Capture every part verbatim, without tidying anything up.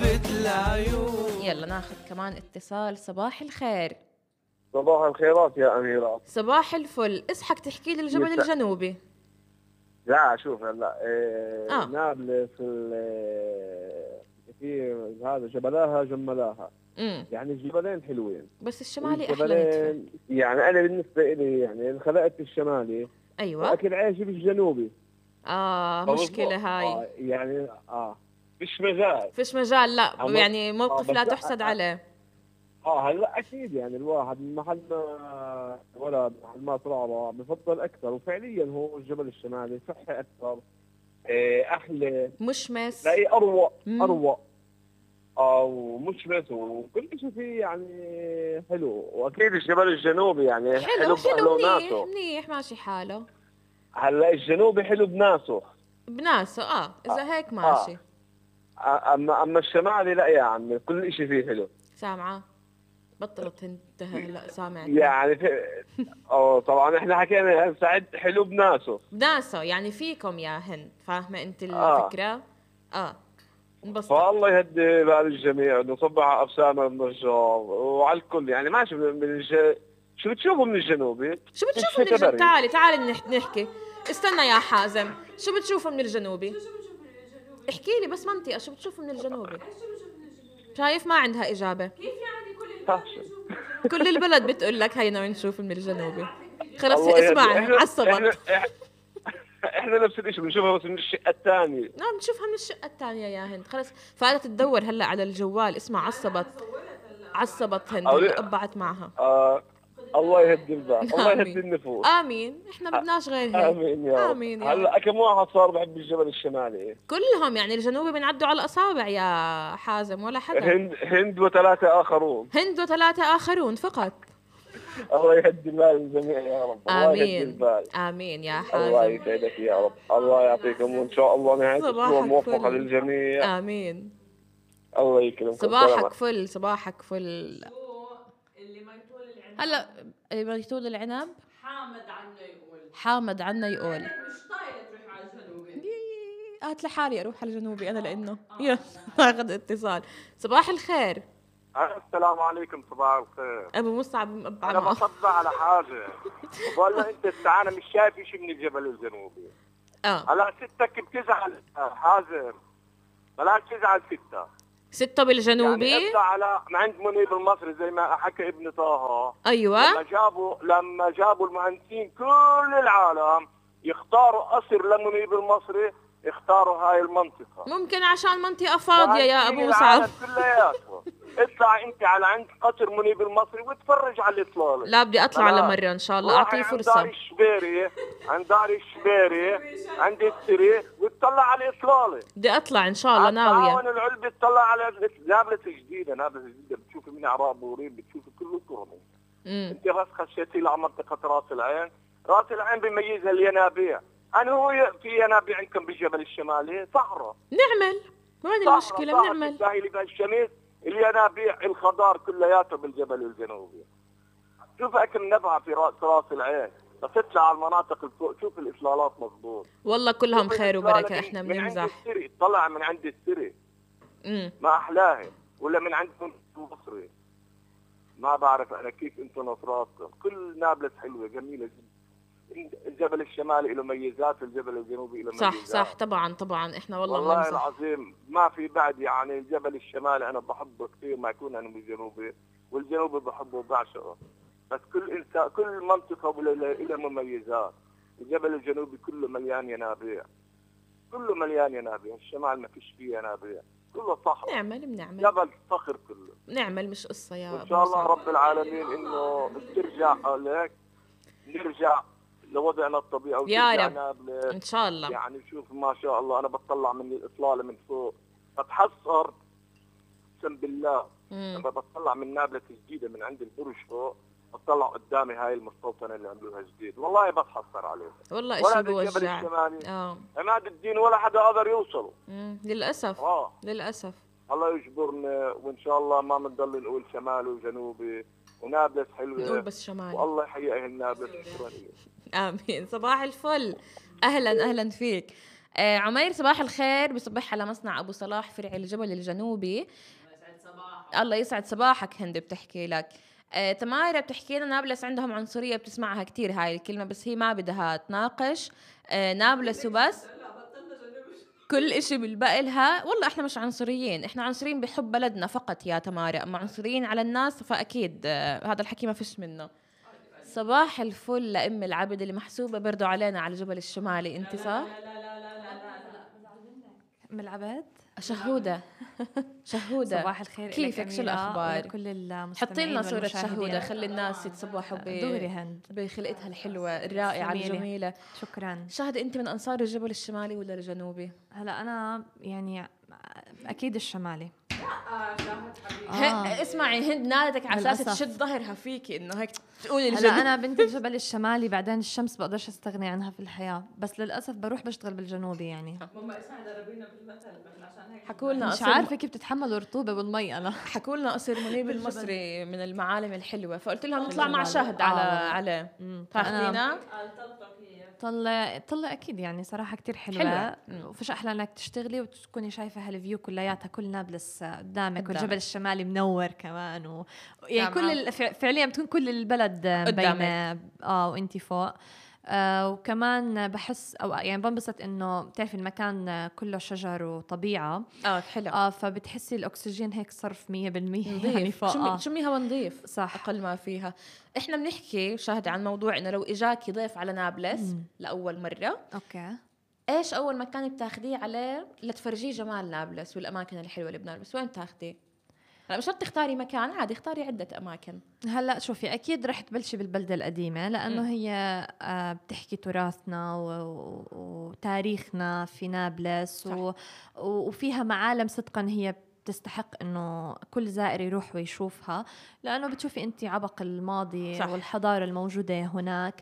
حبة العيون. يلا ناخذ كمان اتصال. صباح الخير. صباح الخيرات يا أميرة. صباح الفل. اصحك تحكي لي الجبل يسا. الجنوبي. لا شوف هلا إيه آه. نابلس في هذا جبلاها جملاها. امم يعني الجبلين حلوين بس الشمالي احلى والجبلين نتفه. يعني انا بالنسبه لي يعني انخلقت الشمالي ايوه. واكل عيشي بالجنوبي. اه مشكله هاي. آه يعني اه فيش مجال فيش مجال. لا عم- يعني موقف آه لا بس لا، تحسد آه، عليه. اه هلا اكيد يعني الواحد من محل ما ولد محل ما طلع بفضل اكثر، وفعليا هو الجبل الشمالي صحي اكثر، إيه احلى، مشمس. تلاقيه اروق مم. اروق او مشمس وكل شيء فيه يعني حلو. واكيد الجبل الجنوبي يعني حلو حلو حلو باهله منيح وناسه. منيح ماشي حاله. هلا الجنوبي حلو بناسه بناسه. اه اذا هيك اه ماشي. اما اما الشمالي لا يا عمي كل شيء فيه حلو. سامعه. بطلت انت هلا سامعك. يعني في اه طبعا احنا حكينا سعد حلو بناسه. بناسه يعني فيكم يا هند. فاهمه انت اه الفكره. اه انبسطت. فالله يهدي بال الجميع، نصبح على ابسام النجار وعلى الكل يعني ماشي من من الج... شو بتشوفوا من الجنوبي؟ شو مش بتشوفوا من شتا الجنوبي؟ بري. تعالي تعالي نح- نحكي. استنى يا حازم. شو بتشوفوا من الجنوبي؟ احكي لي بس منطقة. شو بتشوفوا من الجنوبي؟ شايف ما عندها إجابة. كيف يعني كل البلد بتشوف الجنوب؟ كل البلد بتقول لك هينا بنشوف من الجنوبي. خلص الله يهدي. اسمعي احنا عصبت. احنا إح- احنا نفس الشيء بنشوفها بس من الشقه الثانيه. نعم بنشوفها من الشقة الثانية يا هند. خلص فقالت تدور هلا على الجوال. اسمع عصبت. عصبت هند. هلا قبعت معها. آه الله يهدي البال، الله آمين. يهدي النفوس. آمين. إحنا بدناش غير هيك. امين يا رب. آمين يا رب. هلا كم واحد صار بحب الجبل الشمالي؟ كلهم يعني الجنوبي بنعدوا على الأصابع يا حازم ولا حدا. هند هند وثلاثه اخرون. هند وثلاثة آخرون فقط. الله يهدي بال الجميع يا رب. الله يهدي آمين البال. آمين يا الله حازم. يسعدك يا رب. الله يعطيكم وان شاء الله نهايه صباحك اسبوع موفقه فل. للجميع. آمين. الله يكرمكم. صباحك سلامة. فل. صباحك فل. هو اللي ما يطول العنب هلا ميتون العنب حامد عنه يقول حامد عنا يقول مش طايله تروح على الجنوبي. قالت لحالي اروح على الجنوبي انا لانه يلا ناخذ اتصال. صباح الخير. السلام عليكم. صباح الخير. ابو مصعب مقبع انا معه. بصدع على حاجه بقول له انت تعال مش شايف شيء من الجبل الجنوبي. اه هلا ستك بتزعل حازم بلاش تزعل ستة. ستة بالجنوبي. يعني ابدا على ما عند منيب المصري زي ما حكى ابن طه. ايوه لما جابوا لما جابوا المهندسين كل العالم يختاروا قصر لمنيب المصري اختاروا هاي المنطقه. ممكن عشان منطقة فاضية يا ابو مصعب. العالم كلياته اطلع انت على عند قصر منيب المصري وتفرج على الاطلاله. لا بدي اطلع لمرة ان شاء الله. اعطيه عند فرصة. دار الشبيري عند دار الشبيري عند السري وتطلع على الاطلاله. بدي اطلع ان شاء الله ناوية. تعاون العلبة تطلع على نابلة جديدة نابلة جديدة بتشوفي من اعراب بورين بتشوفي كله كرمي. امم انت بس خشيتي على منطقة راس العين. راس العين بيميزها الينابيع. انا هو في ينابيع عندكم بالجبل الشمالي صحراء. نعمل وين المشكلة بنعمل. الساحلي بالشمس الينابيع الخضار كلياته بالجبل الجنوبي. شوف اكل نبعة في راس راس العين بس تطلع على المناطق الفوق شوف الاطلالات مضبوط. والله كلهم شوف خير الإطلالة وبركة. من- احنا من عند بنمزح. السري طلع من عند السري امم ما احلاها ولا من عندكم مصري. ما بعرف انا كيف انتم نصراتكم. كل نابلس حلوه جميله جدا. الجبل الشمالي له ميزات والجبل الجنوبي له صح ميزات. صح طبعا طبعا احنا والله والله بنمزح. العظيم ما في بعد يعني الجبل الشمالي انا بحبه كثير ما يكون انا بالجنوبي والجنوبي بحبه وبعشقه. بس كل انسان كل منطقه لها مميزات. الجبل الجنوبي كله مليان ينابيع كله مليان ينابيع. الشمال ما فيش فيه ينابيع كله صحراء. نعمل بنعمل جبل صخر كله. نعمل مش قصة يا وان أبو شاء الله مصعب. رب العالمين انه ترجع لك نرجع لوضعنا الطبيعي يا وترجع رب. نابلس. إن شاء الله. يعني شوف ما شاء الله انا بطلع من الاطلاله من فوق بتحسر اقسم بالله. مم. لما بطلع من نابلس جديده من عند البرج فوق بطلع قدامي هاي المستوطنه اللي عملوها جديد والله بتحسر عليه. والله ولا إشي بالجبل بوجع. الشمالي آه عماد الدين ولا حدا قدر يوصلوا. مم. للأسف اه للأسف. الله يجبرنا وان شاء الله ما بنضل نقول شمالي وجنوبي ونابلس حلوه نقول بس شمالي. والله يحيي اهل نابلس. شكرا لك. آمين. صباح الفل. أهلا أهلا فيك. آه عمير صباح الخير، بصبح على مصنع ابو صلاح فرع الجبل الجنوبي. الله يسعد صباحك. هند بتحكي لك. آه، تمارا بتحكي لنا نابلس عندهم عنصرية، بتسمعها كتير هاي الكلمة بس هي ما بدها تناقش. آه، نابلس وبس، كل إشي بالبقى لها. والله إحنا مش عنصريين، إحنا عنصريين بحب بلدنا فقط يا تمارا، أما عنصريين على الناس فأكيد آه، هذا الحكي ما فيش منه. صباح الفل لأم العبد اللي محسوبة بردوا علينا على الجبل الشمالي. انت صح؟ لا لا لا لا لا لا من العبد شهودة. شهودة صباح الخير. كيفك؟ شو الأخبار؟ كل المستمعين حطي لنا صورة والمشاهدين. شهودة، خلي الناس يتصبحوا ب دغري هند، بخلقتها الحلوة الرائعة جميلة. الجميلة. شكرا. شاهد، انت من انصار الجبل الشمالي ولا الجنوبي؟ هلا انا يعني اكيد الشمالي. آه. اسمعي، هند نادتك على اساس للأسف. تشد ظهرها فيكي انه هيك تقولي هلا الجنوب. انا بنت الجبل الشمالي، بعدين الشمس بقدرش استغني عنها في الحياه، بس للاسف بروح بشتغل بالجنوبي يعني. ماما اسمها ضربينا بالمثل بس عشان هيك حكوا لنا مش قصر عارفه كيف تتحملوا الرطوبه بالمي انا. حكوا لنا قصر منيب المصري من المعالم الحلوه، فقلت لهم نطلع مع الجبل. شهد آه على والله. على مم. تاخذينا. قال طلقك هي طلع طلع اكيد يعني صراحه كتير حلوه, حلوة. حلوة. وفيش احلى انك تشتغلي وتكوني شايفه هالفيو كلياتها، كل نابلس قدامك قدامك. والجبل الشمالي منور كمان و... يعني نعم. كل ال... فع- فعليا بتكون كل البلد مبينه اه وانتي فوق. آه وكمان بحس او يعني بنبسط انه بتعرفي المكان كله شجر وطبيعه. اه حلو. اه فبتحسي الاكسجين هيك صرف مية بالمية نظيف. يعني فوق. شمي آه. شمي هوا نظيف صح. اقل ما فيها. احنا بنحكي شاهد عن موضوع انه لو اجاكي ضيف على نابلس مم. لاول مره، اوكي. ايش اول مكان بتاخديه عليه لتفرجيه جمال نابلس والاماكن الحلوه اللي بنابلس؟ وين بتاخديه؟ لا مش شرط تختاري مكان، عادي اختاري عده اماكن. هلا شوفي، اكيد رح تبلشي بالبلده القديمه لانه مم. هي آه، بتحكي تراثنا و- و- وتاريخنا في نابلس و- و- وفيها معالم صدقا هي بتستحق انه كل زائر يروح ويشوفها، لانه بتشوفي انت عبق الماضي صح. والحضاره الموجوده هناك.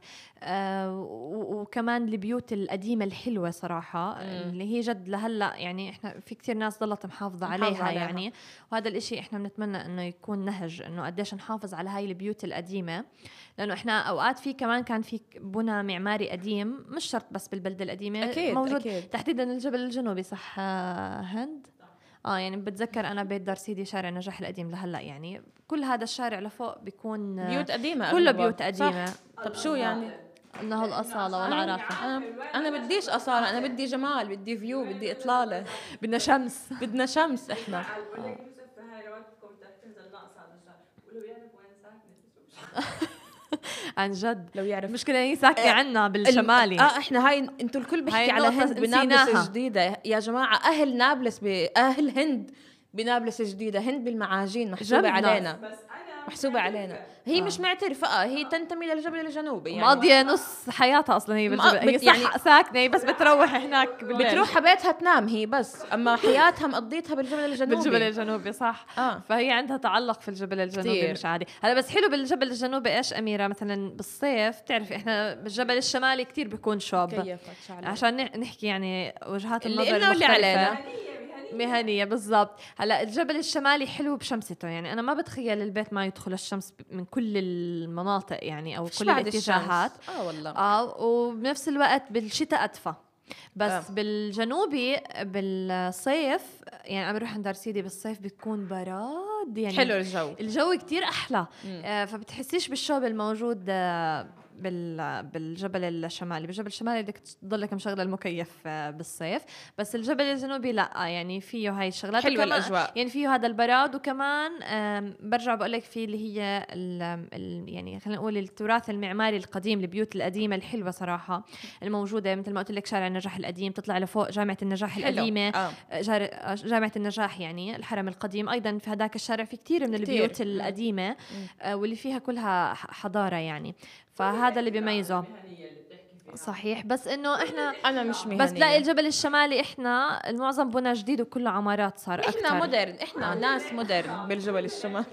آه و- وكمان البيوت القديمه الحلوه صراحه، مم. اللي هي جد لهلا يعني احنا في كتير ناس ضلت محافظه محافظة عليها, عليها. يعني وهذا الاشي احنا بنتمنى انه يكون نهج، انه قديش نحافظ على هاي البيوت القديمه، لانه احنا اوقات في كمان كان في بنى معماري قديم، مش شرط بس بالبلده القديمه اكيد موجود اكيد. تحديدا الجبل الجنوبي. صح آه، هند؟ اه يعني بتذكر انا بيت دار سيدي شارع نجاح القديم لهلا، يعني كل هذا الشارع لفوق بيكون آه، بيوت قديمه كله أغلبها. بيوت قديمه. صح. طب شو يعني؟ انه الاصاله والعراقه. انا انا بديش اصاله، انا بدي جمال، بدي فيو، بدي اطلاله، بدنا شمس. بدنا شمس احنا. بقول لك يوسف هاي رواتبكم بدها تنزل ناقص هذا الشهر، ولو يعرف وين ساكنه. عن جد لو يعرف المشكله هي ساكنه عنا بالشمالي. اه احنا هاي انتوا الكل بيحكي هاي على النقطة هند بنابلس نسيناها. الجديده. يا جماعه اهل نابلس ب... اهل هند بنابلس الجديده، هند بالمعاجين محسوبه جنبنا. علينا، بس انا محسوبه علينا. هي آه. مش معترفه، اه هي تنتمي للجبل الجنوبي يعني مقضية نص حياتها اصلا هي بالجبل، ما- هي بت- صح يعني- ساكنه، هي بس بتروح هناك بالليل. بتروح على بيتها تنام هي بس، اما حياتها مقضيتها بالجبل الجنوبي. بالجبل الجنوبي صح. اه فهي عندها تعلق في الجبل الجنوبي كتير. مش عادي. هلا بس حلو بالجبل الجنوبي ايش اميره، مثلا بالصيف بتعرفي احنا بالجبل الشمالي كتير بيكون شوب، كيفك شعلة. عشان نح- نحكي يعني وجهات اللي النظر إلنا واللي المختلفة. علينا. مهنيه مهنية بالضبط. هلا الجبل الشمالي حلو بشمسته، يعني انا ما بتخيل البيت ما يدخل الشمس من كل المناطق يعني او فيش كل بعد الاتجاهات. الشمس. اه والله اه وبنفس الوقت بالشتاء ادفى، بس آه. آه. بالجنوبي بالصيف يعني عم بروح عند دار سيدي بالصيف بتكون براد يعني حلو الجو. الجو كتير احلى. مم. آه فبتحسيش بالشوب الموجود آه بال بالجبل الشمالي. بالجبل الشمالي بدك تضلك مشغله المكيف آه بالصيف، بس الجبل الجنوبي لا يعني فيه هاي الشغلات حلوه وكمان الاجواء. يعني فيه هذا البراد، وكمان آم، برجع بقول لك في اللي هي ال ال يعني خلينا نقول التراث المعماري القديم، البيوت القديمه الحلوه صراحه الموجوده، مثل ما قلت لك شارع النجاح القديم، تطلع لفوق جامعه النجاح حلو. القديمه آه. جار- جامعه النجاح يعني الحرم القديم، ايضا في هذاك الشارع في كتير من كتير. البيوت مم. القديمه آه، واللي فيها كلها ح- حضاره يعني، فهذا اللي بيميزه. المهنيه اللي بتحكي فيها. صحيح. بس انه احنا انا مش مهنيه، بس تلاقي الجبل الشمالي احنا المعظم بنى جديد وكله عمارات صار اكثر. احنا مودرن، احنا ناس مودرن بالجبل الشمالي.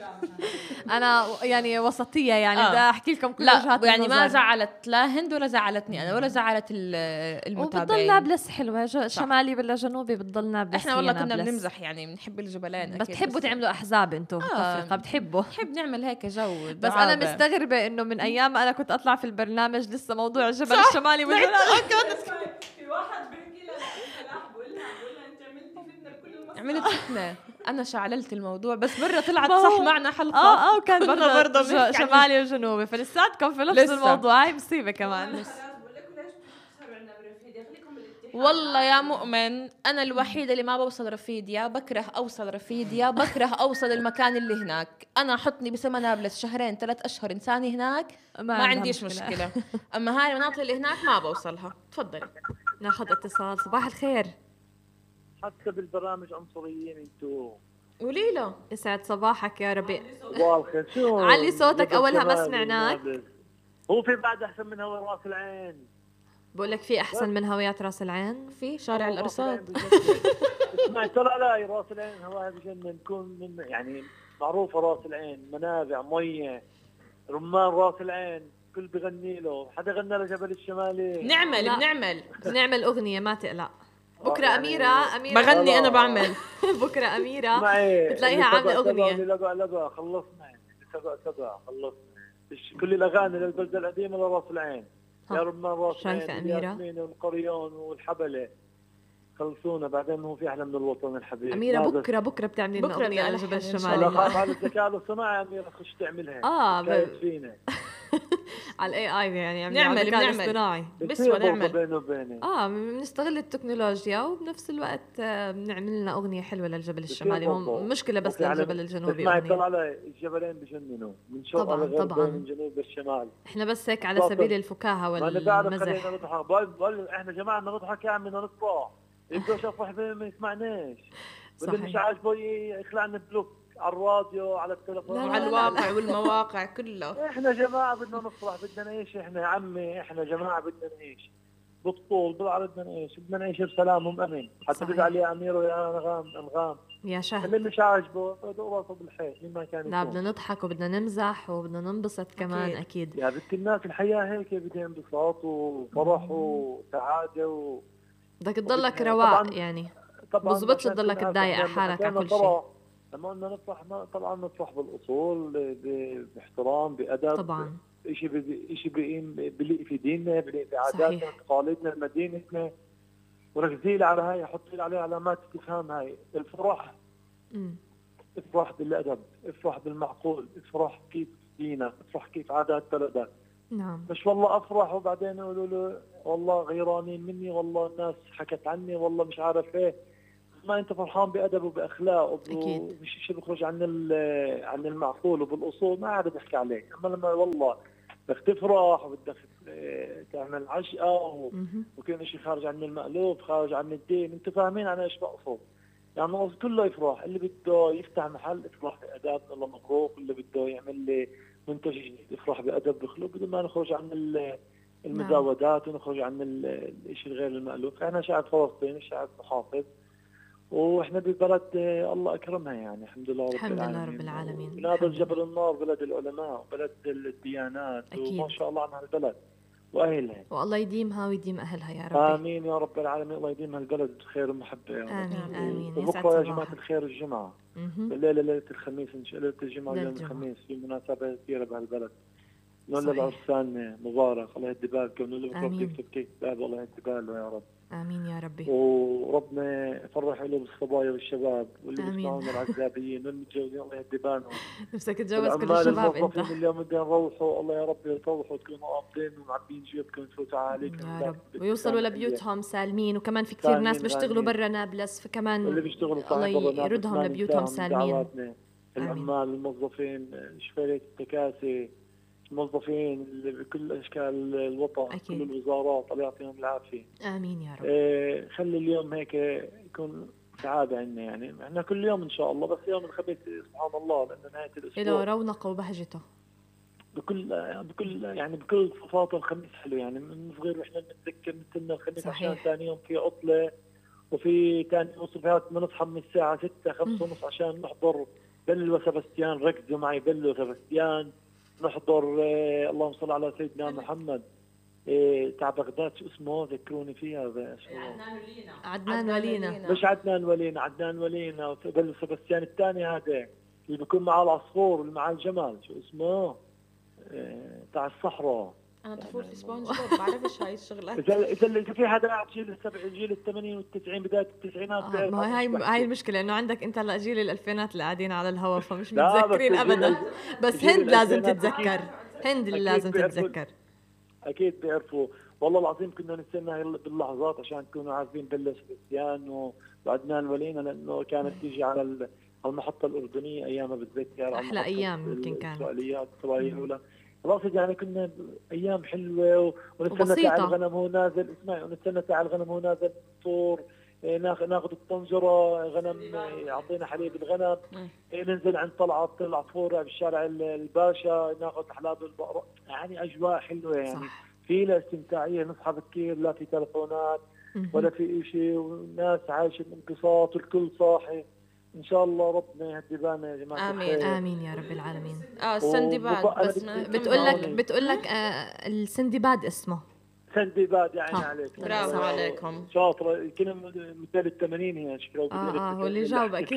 انا يعني وسطيه يعني آه. بدي احكي لكم كل لا وجهات يعني ما النظر. زعلت لا هند ولا زعلتني انا ولا زعلت ال- وبتضل المتابعين. نابلس حلوه، جو- شمالي ولا جنوبي بتضل نابلس. احنا هي والله كنا نابلس. بنمزح يعني بنحب الجبلين بس أكيد، تحبوا تعملوا احزاب انتم آه. تفرقه بتحبوا. نحب نعمل هيك جو. بس انا دعابة. مستغربه انه من ايام ما انا كنت اطلع في البرنامج لسه موضوع الجبل الشمالي والجبل في واحد بيحكي لنا عملت فتنة. أنا شعللت الموضوع بس برا طلعت ما هو- صح معنا حلقة. اه اه وكان برا برضه برضه ج- بنحكي عن شمالي وجنوبي، فلساتكم في نفس لسه. الموضوع. هاي مصيبة كمان. بقول لكم ليش بتسهروا عنا برفيديا، خليكم بالاتحاد. والله يا مؤمن أنا الوحيدة اللي ما بوصل رفيديا، بكره أوصل رفيديا، بكره أوصل المكان اللي هناك. أنا حطني بسما نابلس شهرين ثلاث أشهر إنساني هناك ما, عندها عنديش مشكلة, مشكلة. أما هاي المناطق اللي هناك ما بوصلها. تفضلي. ناخذ اتصال. صباح الخير. حتى بالبرامج عنصريين انتو. قولي له. يسعد صباحك يا ربيع. صباح الخير. شو علي صوتك، أولها ما شمال سمعناك. ونابلس. هو في بعد احسن من هوا راس العين؟ بقول لك في أحسن من هويات راس العين. في شارع الأرصاد. اسمعي ترى لا، راس العين هواها بجنن. نكون من يعني معروفه راس العين، منابع ميه، رمان راس العين، كل بغني له. حدا غنى لجبل الشمالي؟ نعمل لا. بنعمل بنعمل أغنية ما تقلق. بكرة يعني أميرة أميرة بغني أنا بعمل. بكرة أميرة معي بتلاقيها عاملة أغنية. لقى لقى خلصنا سبع سبع خلصنا. كل الأغاني للبلدة القديمة لراس العين. ها. يا رمان راس العين، شايفة أميرة؟ الياسمين والقريون والحبلة. خلصونا بعدين هو في أحلى من الوطن الحبيب. أميرة ما بس- بكرة بكرة بتعملي لنا بكرة أغنية على بدي جبل ألحن إن شاء أنا الله. الشمالي. خاف على الذكاء الاصطناعي أميرة خش تعملها. آه شايف ب... فينا. على الاي اي يعني عم نعمل- نعمل الذكاء بنعمل. الاصطناعي. بسوى بصير نعمل. برضه بينه وبيني. اه بنستغل التكنولوجيا وبنفس الوقت آه، بنعمل لنا اغنيه حلوه للجبل الشمالي. هو برضه. مشكله بس وفي على- للجبل الجنوبي اسمعي اغنيه. طلع على الجبلين بجننوا من شرق طبعاً، لغرب طبعاً. ومن جنوب للشمال. احنا بس هيك على خاصة. سبيل الفكاهه ما انا بعرف خلينا والمزح. نضحك. بقول بقول احنا جماعه بدنا نضحك يا عم بدنا نطلع. يبدو شافوا حبيبي ما يسمعناش. واللي صحيح. مش عاجبه يخلعنا بلوك على الراديو على التلفون. لا، لا، وعلى الواقع والمواقع كله. احنا جماعه بدنا نفرح بدنا نعيش. احنا يا عمي احنا جماعه بدنا نعيش بالطول بالعرض. بدنا نعيش بدنا نعيش بسلام وامن. حتى صحيح. بزعل يا امير ويا انغام انغام. يا شهد. اللي مش عاجبه بدق راسه بالحيط مين ما كان لا يكون. بدنا نضحك وبدنا نمزح وبدنا ننبسط كمان أكيد. اكيد. يا بنت الناس الحياه هيك بدها انبساط وفرح وسعاده و... بدك تضلك وبدنا- رواق طبعاً- يعني. طبعا بزبطش عشان تضلك كنا تضايق لما حالك على حكينا كل شيء. فرح، لما قلنا نفرح ما طبعا نفرح بالاصول ب- باحترام بادب. طبعا شيء شيء بليق في ديننا بليق في صحيح. عاداتنا تقاليدنا مدينتنا. وركزي على هاي حطي لي عليها علامات استفهام. هاي الفرح امم افرح بالادب، افرح بالمعقول، افرح كيف دينك، افرح كيف عادات بلدك. نعم مش والله افرح وبعدين يقولوا له والله غيرانين مني، والله الناس حكت عني، والله مش عارف ايه. ما انت فرحان بادب وباخلاق أكيد. ومش شيء بيخرج عن ال- عن المعقول وبالاصول ما عاد بحكي عليك. اما لما والله بدك تفرح وبدك اه، تعمل عشقه و- مهم. وكل شيء خارج عن المألوف خارج عن الدين، انتوا فاهمين انا ايش بقصد. يعني الناس كله يفرح. اللي بده يفتح محل يفرح بادب الله مبروك، اللي بده يعمل لي منتج جديد يفرح بادب بخلق بدون ما نخرج عن ال- المزاودات ونخرج عن ال- الشيء الغير المألوف. احنا شعب فلسطيني شعب محافظ واحنا ببلد آه، الله اكرمها يعني الحمد لله رب الحمد لله العالمين. رب العالمين. بلاد الحمد جبل النار بلد العلماء وبلد الديانات أكيد. وما شاء الله عن هالبلد واهلها. والله يديمها ويديم اهلها يا ربي. امين يا رب العالمين. الله يديم هالبلد خير ومحبه يا رب. امين امين. يسعد وبكره يا جماعه صباحك. الخير الجمعه مهم. الليله ليله الخميس ان شاء الله. ليله الجمعه ليلة ويوم الجمعة. الخميس في مناسبه كثيره بهالبلد. نقول صحيح. للعرسان مبارك الله يهدي بالكم. نقول له آمين. بكره بدك كيك باب الله يهدي باله يا رب. امين يا ربي. وربنا يفرح قلوب الصبايا والشباب واللي آمين. بيسمعونا العزابيين والمتجوزين الله يهدي بالهم. نفسك تتجوز كل العمال الشباب الموظفين انت. اليوم بدنا نروحوا الله يا رب يروحوا تكونوا قابضين ومعبين جيبكم تفوتوا عليكم. يا رب ويوصلوا لبيوتهم سالمين. وكمان في كثير ناس سالمين بيشتغلوا غانمين. برا نابلس فكمان واللي بيشتغلوا الله صحيح برا نابلس يردهم ما لبيوتهم ننساهم سالمين. دعواتنا. العمال الموظفين شفيرة التكاسي الموظفين اللي بكل اشكال الوطن أكيد. كل الوزارات الله يعطيهم العافيه. امين يا رب. إيه خلي اليوم هيك يكون سعاده عندنا. يعني احنا كل يوم ان شاء الله بس يوم الخميس سبحان الله لانه نهايه له الاسبوع رونقه وبهجته. بكل بكل يعني بكل صفاته الخميس حلو. يعني من صغير واحنا بنتذكر مثلنا الخميس صحيح. عشان ثاني يوم في عطله وفي ثاني يوم صبحات بنصحى من الساعه ستة خمسة ونص عشان نحضر بل وسبستيان. ركزوا معي بل وسبستيان نحضر. آه اللهم صل على سيدنا محمد. آه تاع بغداد شو اسمه ذكروني فيها هذا شو عدنان ولينا. عدنان ولينا. مش عدنان ولينا عدنان ولينا بل وسبستيان الثاني هذا اللي بيكون معاه العصفور اللي معاه الجمال شو اسمه آه تاع الصحراء. انا طفولتي سبونج بوب بعرفش هاي الشغلات. اذا اذا اذا في حدا قاعد جيل السبع جيل الثمانين والتسعين بدايه التسعينات آه ما هاي هاي المشكله انه عندك انت لا جيل الالفينات اللي قاعدين على الهوا فمش متذكرين ابدا. بس هند لازم تتذكر، هند اللي لازم تتذكر. اكيد بيعرفوا والله العظيم. كنا نستنى باللحظات عشان تكونوا عارفين بلش كريستيانو وعدنان ولينا لانه كانت تيجي على المحطه الاردنيه ايامها بتذكر. احلى ايام يمكن كانت السؤاليات السؤاليه الاولى خلاص يعني كنا ايام حلوه ونستنى تاع الغنم هو نازل. اسمعي ونستنى تاع الغنم هو نازل فطور ناخذ ناخذ الطنجره غنم يعطينا حليب الغنم. ننزل عند طلعه العصفوره بالشارع الباشا ناخذ حلاب البقره. يعني اجواء حلوه يعني صح. في لا استمتاعيه نصحى بكير لا في تلفونات ولا في شيء والناس عايشه بانبساط والكل صاحي. ان شاء الله ربنا يهدي بالنا يا جماعه. امين امين يا رب العالمين. اه السندباد بس بتقول لك بتقول لك آه السندباد اسمه سندباد. يعني عليك برافو عليكم شاطره. كنا مثل الثمانين هي شكله. اه اه هو اللي جاوبك.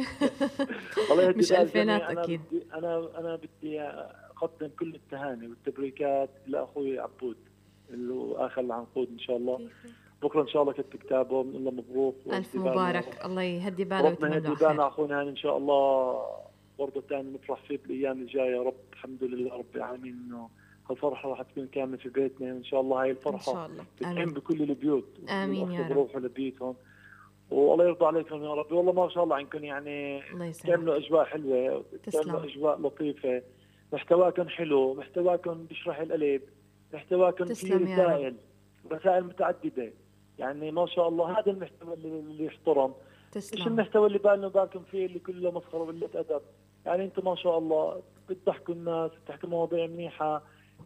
والله يهدي مش الفينات اكيد. انا انا بدي اقدم كل التهاني والتبريكات لاخوي عبود اللي هو اخر العنقود ان شاء الله. بكره ان شاء الله كتب كتابه بنقول له مبروك الف مبارك. الله يهدي باله ويتمم له خير. اخونا ان شاء الله برضه ثاني نفرح فيه بالايام الجايه يا رب. الحمد لله رب العالمين انه هالفرحه راح تكون كامله في بيتنا ان شاء الله. هاي الفرحه ان شاء الله تتم بكل البيوت. امين يا رب. روحوا لبيتهم والله يرضى عليكم يا رب. والله ما شاء الله عنكم يعني تعملوا اجواء حلوه تعملوا اجواء لطيفه. محتواكم حلو محتواكم بيشرح القلب محتواكم فيه رسائل رسائل متعدده. يعني ما شاء الله هذا المحتوى اللي يحترم. مش المحتوى اللي بالنا بالكم فيه اللي كله مسخره وقله ادب. يعني انتم ما شاء الله بتضحكوا الناس بتحكوا مواضيع منيحه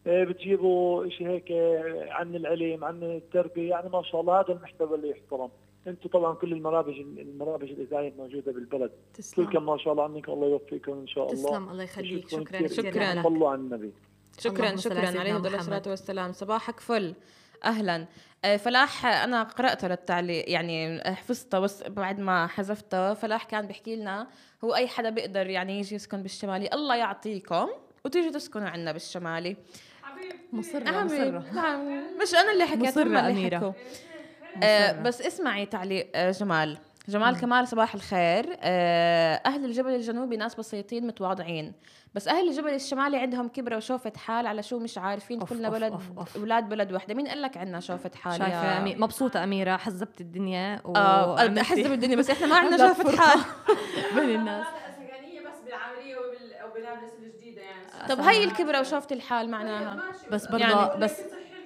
بتجيبوا شيء هيك عن العلم عن التربيه. يعني ما شاء الله هذا المحتوى اللي يحترم. انتم طبعا كل المرابج المرابج الاذاعيه الموجوده بالبلد كلكم ما شاء الله عنكم. الله يوفقكم ان شاء الله. تسلم الله يخليك. شكرا شكرا صلوا على النبي. شكرا شكرا عليه الصلاه والسلام. صباحك فل. اهلا. فلاح انا قراته للتعليق يعني حفظته بس بعد ما حذفته. فلاح كان بيحكي لنا هو اي حدا بيقدر يعني يجي يسكن بالشمالي الله يعطيكم وتيجي تسكنوا عندنا بالشمالي. مصرة مصرة مش انا اللي حكيت مصرة أميرة. آه بس اسمعي تعليق آه جمال جمال مم. كمال صباح الخير. آه أهل الجبل الجنوبي ناس بسيطين متواضعين بس أهل الجبل الشمالي عندهم كبرة وشوفة حال على شو مش عارفين. أوف كلنا أوف بلد أوف أوف. أولاد بلد واحدة. مين قال لك عنا شوفة حال؟ شايفة أمي... مبسوطة أميرة حزبت الدنيا و... آه حزب الدنيا بس إحنا ما عندنا شوفة حال بين الناس. بس بالعملية وبالنابلس الجديدة يعني. طب هاي الكبرة وشوفة الحال معناها بس برضه يعني بس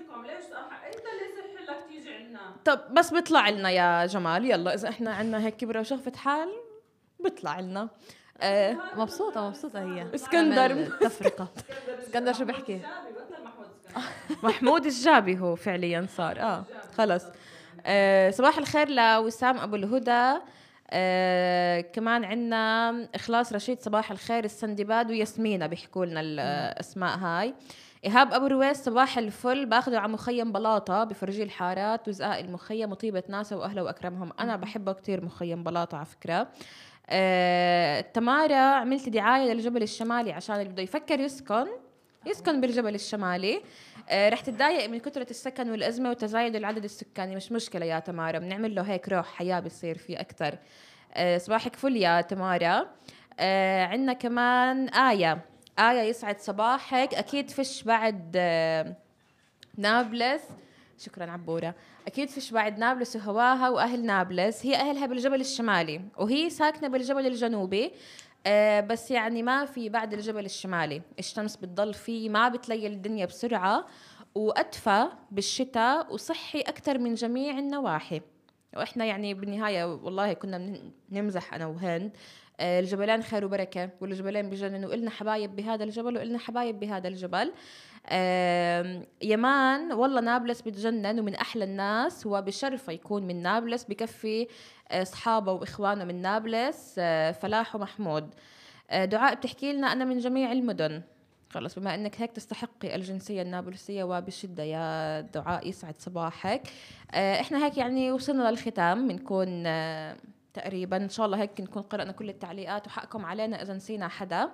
طب بس بيطلع لنا يا جمال يلا إذا إحنا عنا هيك كبرة وشوفة حال بيطلع لنا. آه مبسوطة مبسوطة هي. اسكندر تفرقة. اسكندر شو بحكي؟ محمود الجابي هو فعليا صار اه خلص. آه صباح الخير لوسام أبو الهدى. آه كمان عنا إخلاص رشيد صباح الخير. السندباد وياسمينة بيحكوا لنا الأسماء هاي. إيهاب أبو رويس صباح الفل. باخده على مخيم بلاطة بفرجي الحارات وزقاق المخيم وطيبة ناسه وأهله وأكرمهم. أنا بحبه كتير مخيم بلاطة على فكرة. آه، تمارا عملت دعاية للجبل الشمالي عشان اللي بده يفكر يسكن يسكن بالجبل الشمالي. آه، رح تتضايق من كثرة السكن والأزمة وتزايد العدد السكاني. مش مشكلة يا تمارا بنعمل له هيك روح حياة بيصير فيه أكتر. آه، صباحك فل يا تمارا. آه، عندنا كمان آية. آية يسعد صباحك. أكيد فش بعد آه، نابلس. شكرا عبورة. أكيد فيش بعد نابلس وهواها وأهل نابلس. هي أهلها بالجبل الشمالي وهي ساكنة بالجبل الجنوبي. آه بس يعني ما في بعد الجبل الشمالي الشمس بتضل فيه ما بتليل الدنيا بسرعة وأدفى بالشتاء وصحي أكتر من جميع النواحي. وإحنا يعني بالنهاية والله كنا نمزح أنا وهند. آه الجبلان خير وبركة والجبلين بجنن وإلنا حبايب بهذا الجبل وإلنا حبايب بهذا الجبل. آه يمان والله نابلس بتجنن ومن أحلى الناس وبشرفه يكون من نابلس بكفي أصحابه وإخوانه من نابلس. آه فلاح ومحمود. آه دعاء بتحكي لنا أنا من جميع المدن. خلص بما أنك هيك تستحقي الجنسية النابلسية وبشدة يا دعاء يسعد صباحك. آه إحنا هيك يعني وصلنا للختام بنكون آه تقريبا إن شاء الله هيك نكون قرأنا كل التعليقات وحقكم علينا إذا نسينا حدا.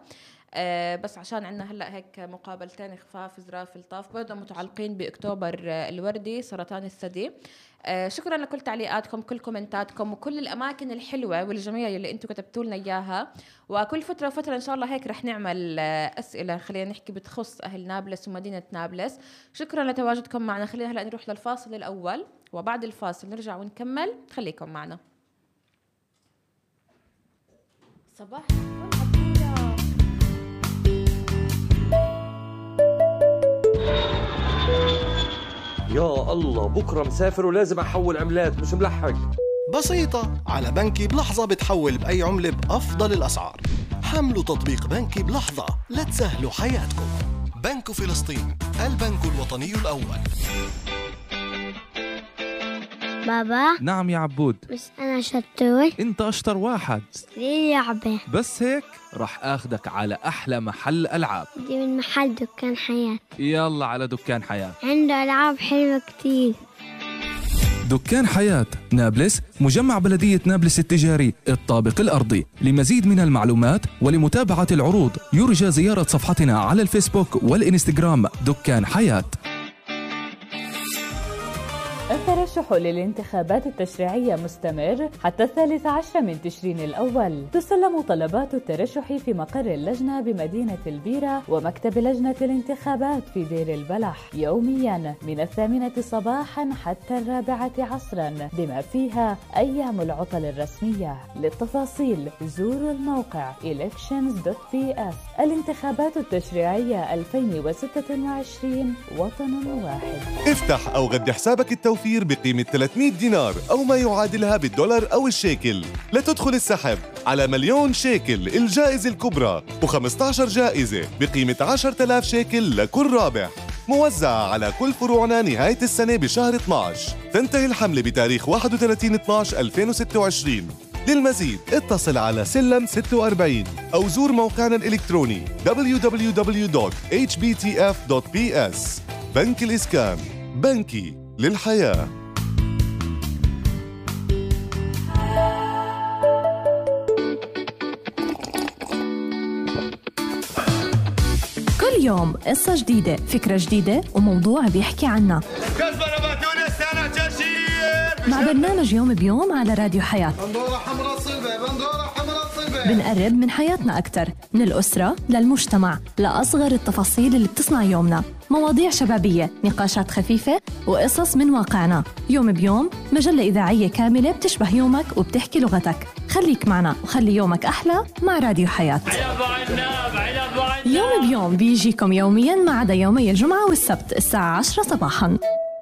آه بس عشان عندنا هلا هيك مقابلتين خفاف ظراف لطاف برضه متعلقين باكتوبر آه الوردي سرطان الثدي. آه شكرا لكل تعليقاتكم، كل كومنتاتكم، وكل الاماكن الحلوه والجميله اللي انتم كتبتوا لنا اياها. وكل فتره وفتره ان شاء الله هيك رح نعمل آه اسئله خلينا نحكي بتخص اهل نابلس ومدينه نابلس. شكرا لتواجدكم معنا. خلينا هلا نروح للفاصل الاول، وبعد الفاصل نرجع ونكمل. خليكم معنا. صباح يا الله بكرة مسافر ولازم أحول عملات، مش ملحق. بسيطة، على بنكي بلحظة بتحول بأي عملة بأفضل الأسعار. حملوا تطبيق بنكي بلحظة لتسهلوا حياتكم. بنك فلسطين، البنك الوطني الأول. بابا. نعم يا عبود. بس أنا شطور. أنت أشطر واحد. ليه لعبة؟ بس هيك رح أخدك على أحلى محل ألعاب. دي من محل دكان حياة. يلا على دكان حياة، عنده ألعاب حلوة كتير. دكان حياة نابلس، مجمع بلدية نابلس التجاري الطابق الأرضي. لمزيد من المعلومات ولمتابعة العروض يرجى زيارة صفحتنا على الفيسبوك والإنستغرام دكان حياة. الترشح للانتخابات التشريعية مستمر حتى الثالث عشر من تشرين الأول. تسلم طلبات الترشح في مقر اللجنة بمدينة البيرة ومكتب لجنة الانتخابات في دير البلح يوميا من الثامنة صباحا حتى الرابعة عصرا، بما فيها أيام العطل الرسمية. للتفاصيل زوروا الموقع إلكشنز دوت بي إس. الانتخابات التشريعية ألفين وستة وعشرين، وطن واحد. افتح أو غد حسابك التوفير بقيمة ثلاثمئة دينار أو ما يعادلها بالدولار أو الشيكل لتدخل السحب على مليون شيكل الجائزة الكبرى، وخمسة عشر جائزة بقيمة عشرة آلاف شيكل لكل رابح، موزعة على كل فروعنا نهاية السنة بشهر اثني عشر. تنتهي الحملة بتاريخ واحد وثلاثين اثني عشر ألفين وستة وعشرين. للمزيد اتصل على سلم ستة وأربعين أو زور موقعنا الإلكتروني دبليو دبليو دبليو دوت إتش بي تي إف دوت بي إس. بنك الإسكان، بنكي للحياة. كل يوم قصة جديدة، فكرة جديدة، وموضوع بيحكي عنها مع برنامج يوم بيوم على راديو حياة. بندورة حمراء صلبة، بندورة حمراء صلبة. بنقرب من حياتنا أكتر، من الأسرة للمجتمع، لأصغر التفاصيل اللي بتصنع يومنا. مواضيع شبابية، نقاشات خفيفة، وقصص من واقعنا. يوم بيوم مجلة إذاعية كاملة بتشبه يومك وبتحكي لغتك. خليك معنا وخلي يومك أحلى مع راديو حياة. يوم بيوم بيجيكم يومياً ما عدا يومي الجمعة والسبت الساعة عشرة صباحاً.